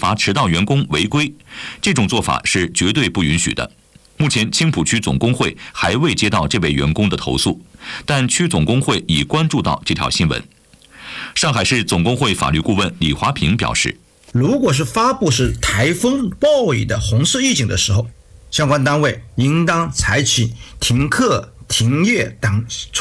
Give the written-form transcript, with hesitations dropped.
罚迟到员工违规，这种做法是绝对不允许的。目前青浦区总工会还未接到这位员工的投诉，但区总工会已关注到这条新闻。上海市总工会法律顾问李华平表示， 如果是发布是台风暴雨的红色预警的时候，相关单位应当采取停课停业等